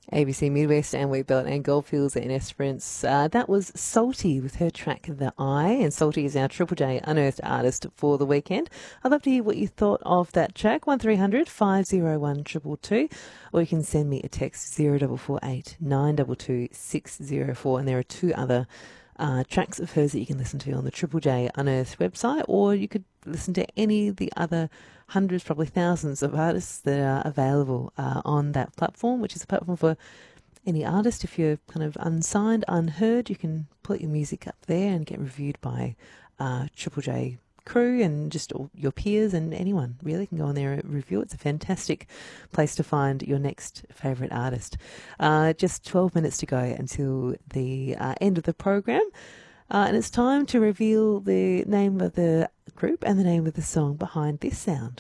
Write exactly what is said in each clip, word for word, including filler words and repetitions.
A B C Midwest and Wheatbelt and Goldfields in Esperance. Uh, that was Salty with her track The Eye, and Salty is our Triple J Unearthed artist for the weekend. I'd love to hear what you thought of that track. one three hundred five oh one two two two, or you can send me a text zero four four eight nine two two six zero four, and there are two other uh, tracks of hers that you can listen to on the Triple J Unearthed website, or you could listen to any of the other hundreds, probably thousands of artists that are available uh, on that platform, which is a platform for any artist. If you're kind of unsigned, unheard, you can put your music up there and get reviewed by uh, Triple J crew and just all your peers, and anyone really can go on there and review it. It's a fantastic place to find your next favourite artist. Uh, just twelve minutes to go until the uh, end of the program. Uh, and it's time to reveal the name of the group and the name of the song behind this sound.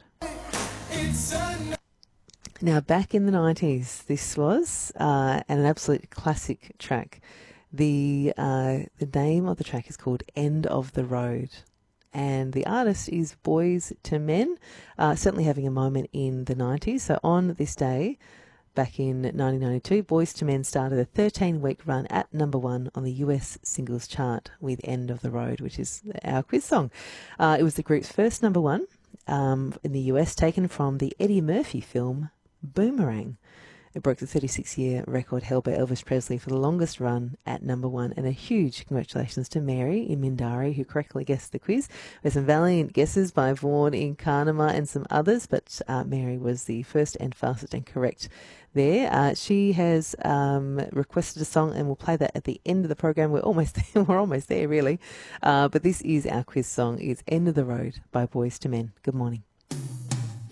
Now, back in the nineties, this was uh, an absolute classic track. The uh, the name of the track is called End of the Road, and the artist is Boys to Men, uh, certainly having a moment in the nineties. So on this day, back in nineteen ninety-two, Boys to Men started a thirteen-week run at number one on the U S singles chart with End of the Road, which is our quiz song. Uh, it was the group's first number one um, in the U S, taken from the Eddie Murphy film Boomerang. It broke the thirty-six-year record held by Elvis Presley for the longest run at number one. And a huge congratulations to Mary in Mindari, who correctly guessed the quiz. There's some valiant guesses by Vaughan in Carnama and some others, but uh, Mary was the first and fastest and correct there. Uh, she has um, requested a song, and we'll play that at the end of the program. We're almost there. We're almost there, really. Uh, but this is our quiz song. It's End of the Road by Boys to Men. Good morning.